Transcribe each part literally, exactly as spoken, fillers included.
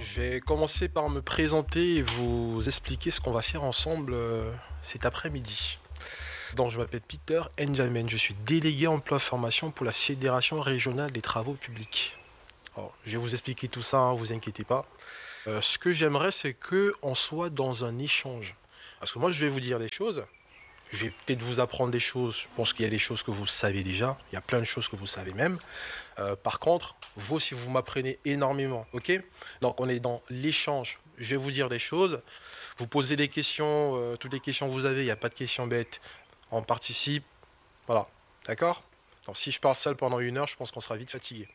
Je vais commencer par me présenter et vous expliquer ce qu'on va faire ensemble euh, cet après-midi. Donc, je m'appelle Peter Enjamin, je suis délégué emploi formation pour la Fédération régionale des travaux publics. Alors, je vais vous expliquer tout ça, ne vous inquiétez pas. Euh, ce que j'aimerais, c'est qu'on soit dans un échange. Parce que moi, je vais vous dire des choses. Je vais peut-être vous apprendre des choses. Je pense qu'il y a des choses que vous savez déjà. Il y a plein de choses que vous savez même. Euh, par contre, vous aussi, vous m'apprenez énormément. Ok ? Donc, on est dans l'échange. Je vais vous dire des choses. Vous posez des questions. Euh, toutes les questions que vous avez, il n'y a pas de questions bêtes. On participe. Voilà. D'accord ? Donc, si je parle seul pendant une heure, je pense qu'on sera vite fatigué.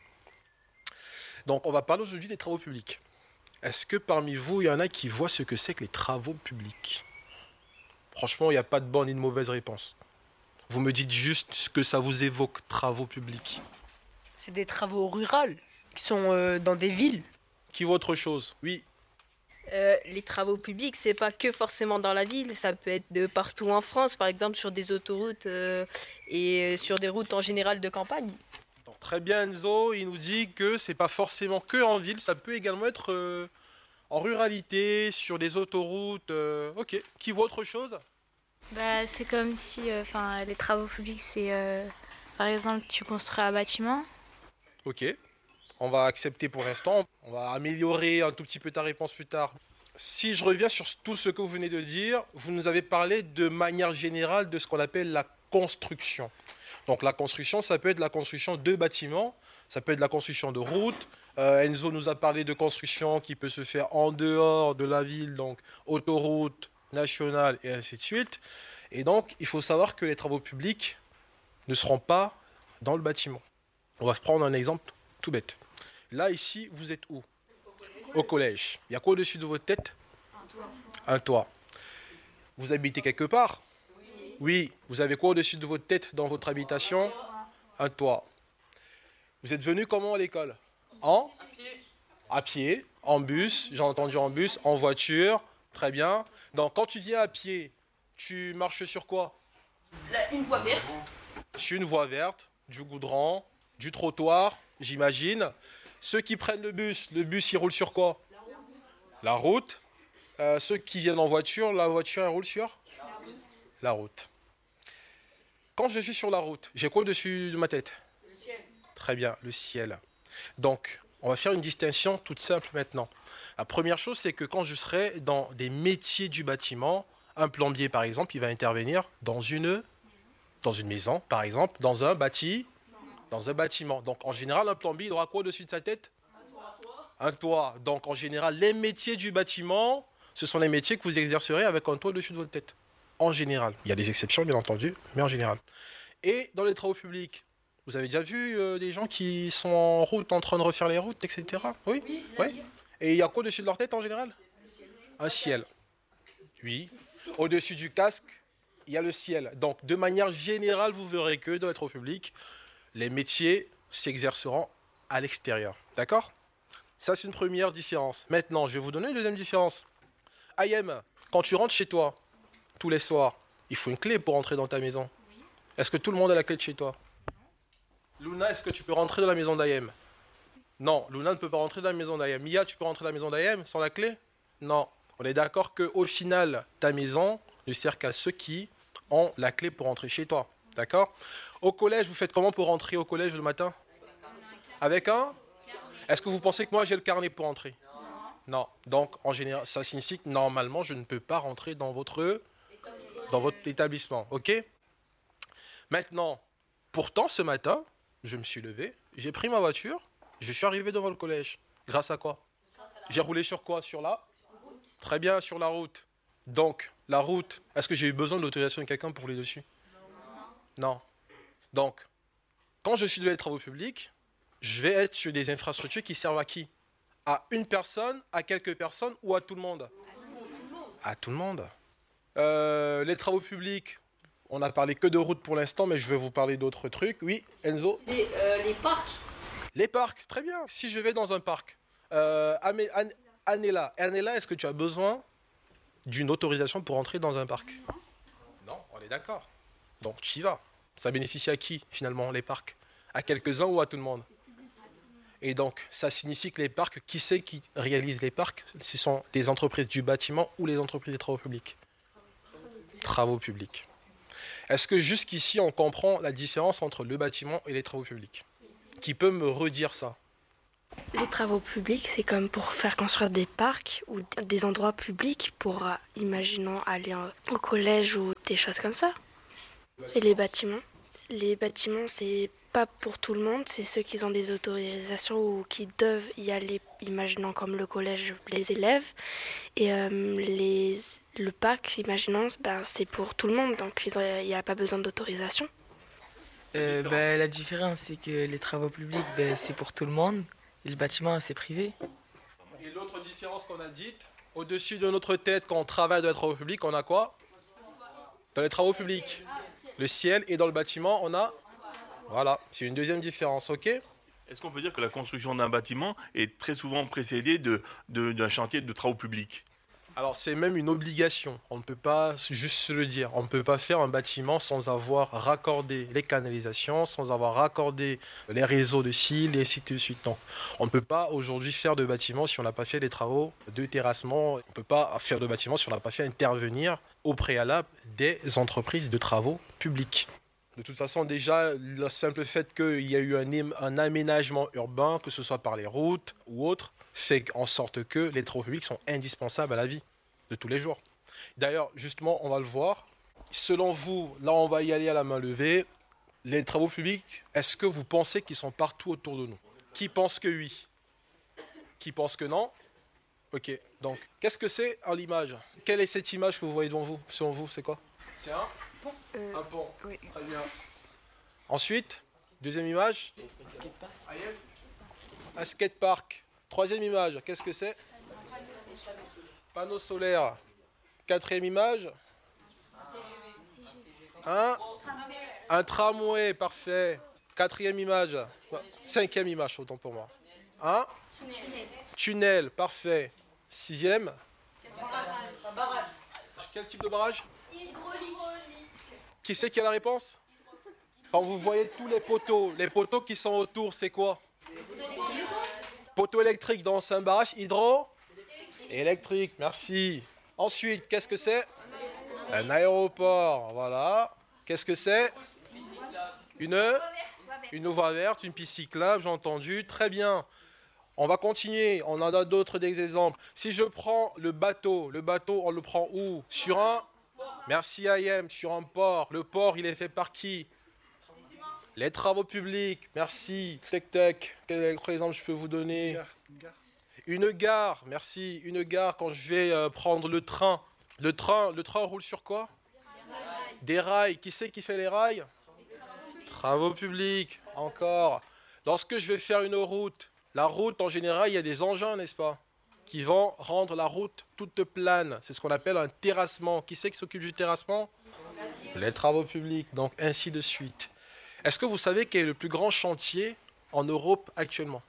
Donc, on va parler aujourd'hui des travaux publics. Est-ce que parmi vous, il y en a qui voient ce que c'est que les travaux publics ? Franchement, il n'y a pas de bonne ni de mauvaise réponse. Vous me dites juste ce que ça vous évoque, travaux publics. C'est des travaux ruraux qui sont euh, dans des villes. Qui voit autre chose ? Oui. Euh, les travaux publics, c'est pas que forcément dans la ville, ça peut être de partout en France, par exemple sur des autoroutes euh, et sur des routes en général de campagne. Donc, très bien, Enzo, il nous dit que c'est pas forcément que en ville, ça peut également être euh, en ruralité, sur des autoroutes. Euh, ok. Qui voit autre chose ? Bah, c'est comme si euh, les travaux publics, c'est euh, par exemple, tu construis un bâtiment. Ok. On va accepter pour l'instant. On va améliorer un tout petit peu ta réponse plus tard. Si je reviens sur tout ce que vous venez de dire, vous nous avez parlé de manière générale de ce qu'on appelle la construction. Donc la construction, ça peut être la construction de bâtiments, ça peut être la construction de routes. Euh, Enzo nous a parlé de construction qui peut se faire en dehors de la ville, donc autoroute nationale et ainsi de suite. Et donc, il faut savoir que les travaux publics ne seront pas dans le bâtiment. On va se prendre un exemple tout bête. Là, ici, vous êtes où ? Au collège. Il y a quoi au-dessus de votre tête ? Un toit. Un toit. Vous habitez quelque part ? Oui. Oui. Vous avez quoi au-dessus de votre tête dans votre habitation ? Un toit. Vous êtes venu comment à l'école ? En ? À pied. À pied, en bus, j'ai entendu en bus, en voiture. Très bien. Donc, quand tu viens à pied, tu marches sur quoi ? Là, une voie verte. Sur une voie verte, du goudron, du trottoir, j'imagine. Ceux qui prennent le bus, le bus, il roule sur quoi ? La route. La route. Euh, ceux qui viennent en voiture, la voiture, elle roule sur ? La route. La route. Quand je suis sur la route, j'ai quoi au-dessus de ma tête ? Le ciel. Très bien, le ciel. Donc, on va faire une distinction toute simple maintenant. La première chose, c'est que quand je serai dans des métiers du bâtiment, un plombier, par exemple, il va intervenir dans une, dans une maison, par exemple, dans un bâti, dans un bâtiment. Donc, en général, un plombier, il aura quoi au-dessus de sa tête ? Un toit. Un toit. Donc, en général, les métiers du bâtiment, ce sont les métiers que vous exercerez avec un toit au-dessus de votre tête. En général. Il y a des exceptions, bien entendu, mais en général. Et dans les travaux publics, vous avez déjà vu euh, des gens qui sont en route, en train de refaire les routes, et cetera. Oui, oui. Oui. Et il y a quoi au-dessus de leur tête en général ? Un ciel. Oui. Au-dessus du casque, il y a le ciel. Donc, de manière générale, vous verrez que dans les travaux publics, les métiers s'exerceront à l'extérieur. D'accord ? Ça, c'est une première différence. Maintenant, je vais vous donner une deuxième différence. Ayem, quand tu rentres chez toi, tous les soirs, il faut une clé pour entrer dans ta maison. Oui. Est-ce que tout le monde a la clé de chez toi ? Non. Luna, est-ce que tu peux rentrer dans la maison d'Ayem ? Non, Luna ne peut pas rentrer dans la maison d'Ayem. Mia, tu peux rentrer dans la maison d'Ayem sans la clé ? Non. On est d'accord qu'au final, ta maison ne sert qu'à ceux qui ont la clé pour rentrer chez toi. D'accord ? Au collège, vous faites comment pour rentrer au collège le matin ? Avec un ? Est-ce que vous pensez que moi j'ai le carnet pour entrer ? Non. Non. Donc, en général, ça signifie que normalement, je ne peux pas rentrer dans votre, dans votre établissement. Ok ? Maintenant, pourtant, ce matin, je me suis levé, j'ai pris ma voiture, je suis arrivé devant le collège. Grâce à quoi ? J'ai roulé sur quoi ? Sur la ? Très bien, sur la route. Donc, la route, est-ce que j'ai eu besoin de l'autorisation de quelqu'un pour rouler dessus ? Non. Non. Donc, quand je suis dans les travaux publics, je vais être sur des infrastructures qui servent à qui ? À une personne, à quelques personnes ou à tout le monde ? À tout le monde. Euh, les travaux publics, on n'a parlé que de routes pour l'instant, mais je vais vous parler d'autres trucs. Oui, Enzo ? Les, euh, les parcs. Les parcs, très bien. Si je vais dans un parc, euh, Amé- An- Anela, Anela, est-ce que tu as besoin d'une autorisation pour entrer dans un parc ? Non, on est d'accord. Donc tu y vas. Ça bénéficie à qui, finalement, les parcs ? À quelques-uns ou à tout le monde ? Et donc, ça signifie que les parcs, qui c'est qui réalise les parcs? Ce sont des entreprises du bâtiment ou les entreprises des travaux publics? Travaux publics. Est-ce que jusqu'ici, on comprend la différence entre le bâtiment et les travaux publics? Qui peut me redire ça? Les travaux publics, c'est comme pour faire construire des parcs ou des endroits publics pour, euh, imaginons, aller euh, au collège ou des choses comme ça. Et les bâtiments? Les bâtiments, c'est pas pour tout le monde, c'est ceux qui ont des autorisations ou qui doivent y aller, imaginons comme le collège, les élèves. Et euh, les, le parc, imaginons, ben, c'est pour tout le monde, donc il n'y a pas besoin d'autorisation. Euh, ben, la différence, c'est que les travaux publics, ben, c'est pour tout le monde, et le bâtiment, c'est privé. Et l'autre différence qu'on a dite, au-dessus de notre tête, quand on travaille dans les travaux publics, on a quoi? Dans les travaux publics, le ciel, et dans le bâtiment, on a... Voilà, c'est une deuxième différence, ok? Est-ce qu'on peut dire que la construction d'un bâtiment est très souvent précédée de, de, d'un chantier de travaux publics? Alors c'est même une obligation, on ne peut pas juste se le dire, on ne peut pas faire un bâtiment sans avoir raccordé les canalisations, sans avoir raccordé les réseaux de cils et ainsi de suite. Donc, on ne peut pas aujourd'hui faire de bâtiment si on n'a pas fait des travaux de terrassement, on ne peut pas faire de bâtiment si on n'a pas fait intervenir au préalable des entreprises de travaux publics. De toute façon, déjà, le simple fait qu'il y a eu un, un aménagement urbain, que ce soit par les routes ou autres, fait en sorte que les travaux publics sont indispensables à la vie de tous les jours. D'ailleurs, justement, on va le voir. Selon vous, là, on va y aller à la main levée. Les travaux publics, est-ce que vous pensez qu'ils sont partout autour de nous? Qui pense que oui? Qui pense que non? Ok, donc, qu'est-ce que c'est à l'image? Quelle est cette image que vous voyez devant vous? Selon vous, c'est quoi? C'est un Pont. Euh, Un pont. oui. Très bien. Ensuite, deuxième image. Un skatepark. Troisième image, qu'est-ce que c'est? Panneau solaire. Quatrième image. Un, un tramway, parfait. Quatrième image. Cinquième image, autant pour moi. Un tunnel. Tunnel, parfait. Sixième. Un barrage. Quel type de barrage? Qui c'est qui a la réponse? Quand vous voyez tous les poteaux, les poteaux qui sont autour, c'est quoi? Poteau électrique dans un barrage hydro électrique, merci. Ensuite, qu'est-ce que c'est? Un aéroport, voilà. Qu'est-ce que c'est? Une Une voie verte, une piste cyclable, j'ai entendu. Très bien. On va continuer, on en a d'autres des exemples. Si je prends le bateau, le bateau, on le prend où? Sur un... Merci I M, sur un port. Le port, il est fait par qui? Les travaux publics, merci. Tech-tech, quel autre exemple je peux vous donner? Une gare. Une gare, merci. Une gare, quand je vais euh, prendre le train. Le train, le train roule sur quoi? Des rails. Des rails. Qui c'est qui fait les rails? Travaux publics, encore. Lorsque je vais faire une route, la route, en général, il y a des engins, n'est-ce pas? Qui vont rendre la route toute plane. C'est ce qu'on appelle un terrassement. Qui c'est qui s'occupe du terrassement? Les travaux publics, donc ainsi de suite. Est-ce que vous savez quel est le plus grand chantier en Europe actuellement?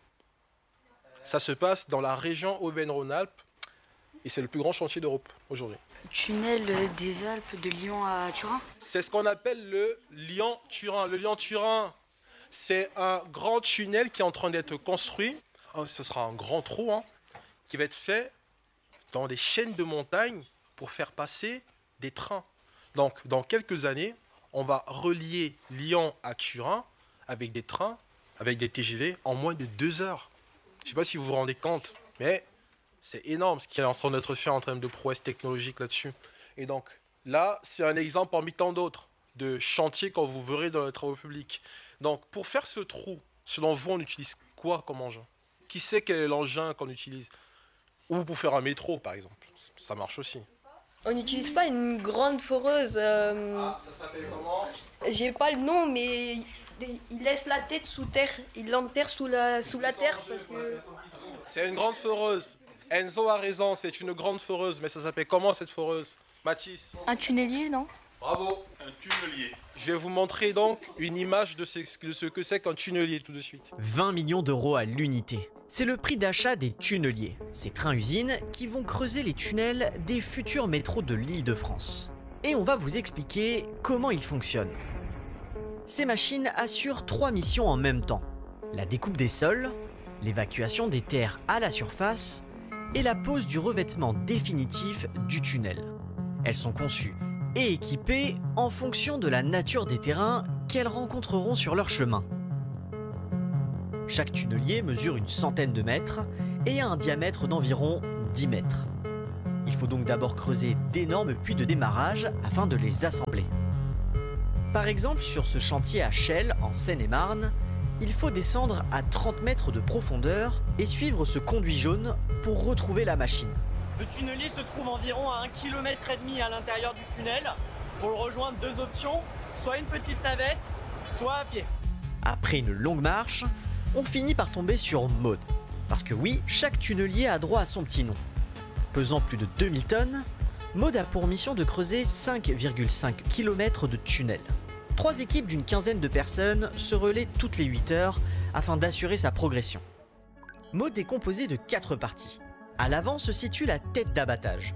Ça se passe dans la région Auvergne-Rhône-Alpes et c'est le plus grand chantier d'Europe aujourd'hui. Tunnel des Alpes de Lyon à Turin? C'est ce qu'on appelle le Lyon-Turin. Le Lyon-Turin, c'est un grand tunnel qui est en train d'être construit. Ce sera un grand trou hein, qui va être fait dans des chaînes de montagnes pour faire passer des trains. Donc, dans quelques années, on va relier Lyon à Turin avec des trains, avec des T G V en moins de deux heures. Je ne sais pas si vous vous rendez compte, mais c'est énorme ce qui est en train d'être fait en termes de prouesse technologique là-dessus. Et donc, là, c'est un exemple parmi tant d'autres de chantiers quand vous verrez dans les travaux publics. Donc, pour faire ce trou, selon vous, on utilise quoi comme engin? Qui sait quel est l'engin qu'on utilise? Ou pour faire un métro, par exemple. Ça marche aussi. On n'utilise pas une grande foreuse. Euh... Ah, ça s'appelle comment? J'ai pas le nom, mais il laisse la tête sous terre. Il l'enterre sous la, sous la terre. Parce que... C'est une grande foreuse. Enzo a raison, c'est une grande foreuse. Mais ça s'appelle comment cette foreuse? Mathis? Un tunnelier, non? Bravo. Un tunnelier. Je vais vous montrer donc une image de ce, de ce que c'est qu'un tunnelier tout de suite. vingt millions d'euros à l'unité. C'est le prix d'achat des tunneliers, ces trains-usines qui vont creuser les tunnels des futurs métros de l'Île-de-France. Et on va vous expliquer comment ils fonctionnent. Ces machines assurent trois missions en même temps. La découpe des sols, l'évacuation des terres à la surface et la pose du revêtement définitif du tunnel. Elles sont conçues et équipées en fonction de la nature des terrains qu'elles rencontreront sur leur chemin. Chaque tunnelier mesure une centaine de mètres et a un diamètre d'environ dix mètres. Il faut donc d'abord creuser d'énormes puits de démarrage afin de les assembler. Par exemple, sur ce chantier à Chelles, en Seine-et-Marne, il faut descendre à trente mètres de profondeur et suivre ce conduit jaune pour retrouver la machine. Le tunnelier se trouve environ à un kilomètre et demi à l'intérieur du tunnel. Pour le rejoindre, deux options, soit une petite navette, soit à pied. Après une longue marche, on finit par tomber sur Maud. Parce que oui, chaque tunnelier a droit à son petit nom. Pesant plus de deux mille tonnes, Maud a pour mission de creuser cinq virgule cinq kilomètres de tunnel. Trois équipes d'une quinzaine de personnes se relaient toutes les huit heures afin d'assurer sa progression. Maud est composée de quatre parties. À l'avant se situe la tête d'abattage.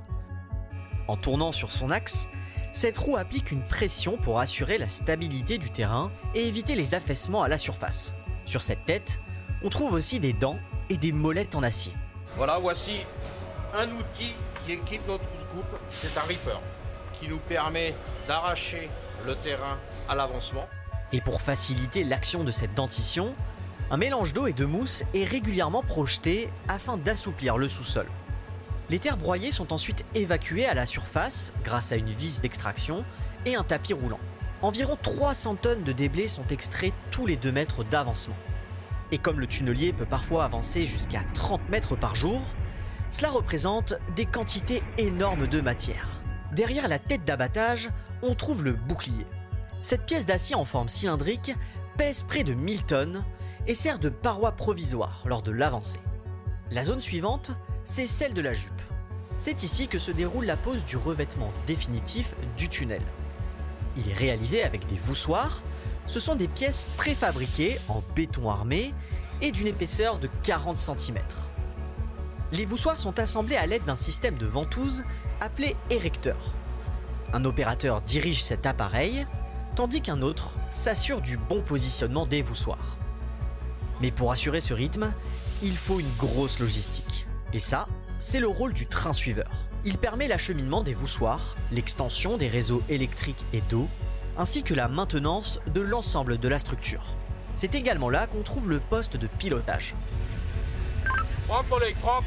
En tournant sur son axe, cette roue applique une pression pour assurer la stabilité du terrain et éviter les affaissements à la surface. Sur cette tête, on trouve aussi des dents et des molettes en acier. Voilà, voici un outil qui équipe notre coupe, c'est un ripper, qui nous permet d'arracher le terrain à l'avancement. Et pour faciliter l'action de cette dentition, un mélange d'eau et de mousse est régulièrement projeté afin d'assouplir le sous-sol. Les terres broyées sont ensuite évacuées à la surface grâce à une vis d'extraction et un tapis roulant. Environ trois cents tonnes de déblais sont extraits tous les deux mètres d'avancement. Et comme le tunnelier peut parfois avancer jusqu'à trente mètres par jour, cela représente des quantités énormes de matière. Derrière la tête d'abattage, on trouve le bouclier. Cette pièce d'acier en forme cylindrique pèse près de mille tonnes et sert de paroi provisoire lors de l'avancée. La zone suivante, c'est celle de la jupe. C'est ici que se déroule la pose du revêtement définitif du tunnel. Il est réalisé avec des voussoirs. Ce sont des pièces préfabriquées en béton armé et d'une épaisseur de quarante centimètres. Les voussoirs sont assemblés à l'aide d'un système de ventouse appelé érecteur. Un opérateur dirige cet appareil, tandis qu'un autre s'assure du bon positionnement des voussoirs. Mais pour assurer ce rythme, il faut une grosse logistique. Et ça, c'est le rôle du train suiveur. Il permet l'acheminement des voussoirs, l'extension des réseaux électriques et d'eau, ainsi que la maintenance de l'ensemble de la structure. C'est également là qu'on trouve le poste de pilotage. Franck, collègue, Franck.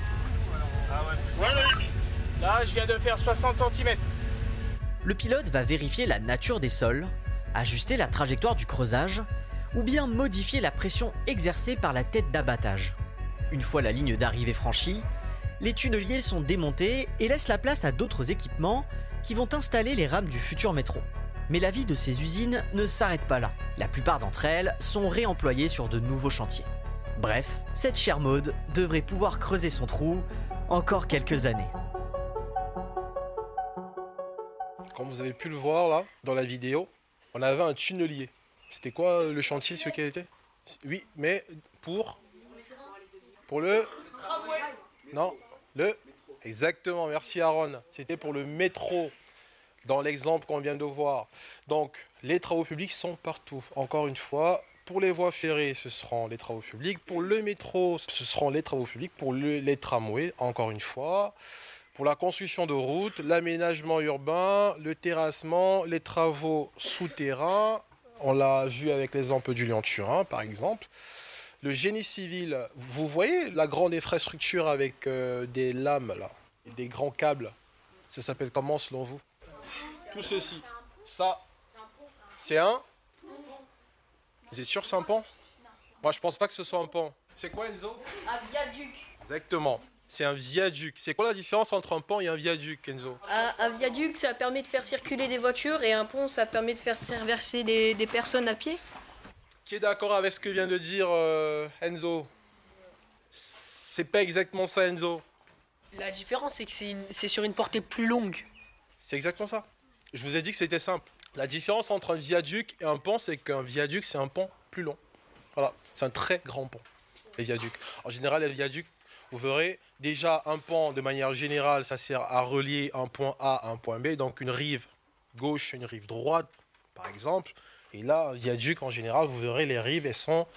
Là, je viens de faire soixante centimètres. Le pilote va vérifier la nature des sols, ajuster la trajectoire du creusage, ou bien modifier la pression exercée par la tête d'abattage. Une fois la ligne d'arrivée franchie, les tunneliers sont démontés et laissent la place à d'autres équipements qui vont installer les rames du futur métro. Mais la vie de ces usines ne s'arrête pas là. La plupart d'entre elles sont réemployées sur de nouveaux chantiers. Bref, cette chère Maud devrait pouvoir creuser son trou encore quelques années. Comme vous avez pu le voir là, dans la vidéo, on avait un tunnelier. C'était quoi le chantier, ce qu'il était ? Oui, mais pour... Pour le... Non, le... Exactement, merci Aaron. C'était pour le métro, dans l'exemple qu'on vient de voir. Donc, les travaux publics sont partout. Encore une fois, pour les voies ferrées, ce seront les travaux publics. Pour le métro, ce seront les travaux publics. Pour le, les tramways, encore une fois. Pour la construction de routes, l'aménagement urbain, le terrassement, les travaux souterrains. On l'a vu avec l'exemple du Lyon-Turin, par exemple. Le génie civil, vous voyez la grande infrastructure avec euh, des lames, là, et des grands câbles. Ça s'appelle comment, selon vous ? Tout ceci. Ça, c'est un... Vous êtes sûr que c'est un pont ? Moi, je pense pas que ce soit un pont. C'est quoi, Enzo ? Un viaduc. Exactement. C'est un viaduc. C'est quoi la différence entre un pont et un viaduc, Enzo ? Un, un viaduc, ça permet de faire circuler des voitures et un pont, ça permet de faire traverser des, des personnes à pied. Qui est d'accord avec ce que vient de dire euh, Enzo ? C'est pas exactement ça, Enzo. La différence, c'est que c'est, une, c'est sur une portée plus longue. C'est exactement ça. Je vous ai dit que c'était simple. La différence entre un viaduc et un pont, c'est qu'un viaduc, c'est un pont plus long. Voilà, c'est un très grand pont, les viaducs. En général, les viaducs, vous verrez, déjà un pont, de manière générale, ça sert à relier un point A à un point B, donc une rive gauche et une rive droite, par exemple. Et là, un viaduc, en général, vous verrez, les rives, elles sont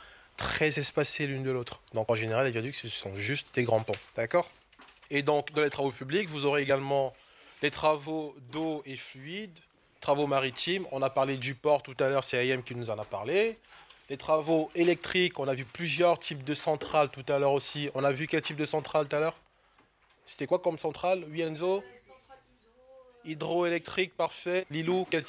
très espacées l'une de l'autre. Donc en général, les viaducs, ce sont juste des grands ponts. D'accord ? Et donc, dans les travaux publics, vous aurez également les travaux d'eau et fluide, travaux maritimes. On a parlé du port tout à l'heure, c'est A I M qui nous en a parlé. Les travaux électriques, on a vu plusieurs types de centrales tout à l'heure aussi. On a vu quel type de centrale tout à l'heure ? C'était quoi comme centrale ? Oui, Enzo ? Hydroélectrique, parfait. Lilou, quel type de centrale ?